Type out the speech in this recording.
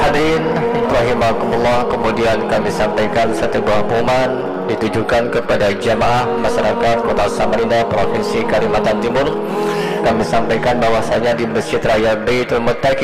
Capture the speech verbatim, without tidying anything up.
hadirin rahimakumullah, kemudian kami sampaikan satu buah pengumuman ditujukan kepada jamaah masyarakat Kota Samarinda, Provinsi Kalimantan Timur. Kami sampaikan bahwasanya di Masjid Raya Baitul Muttaqin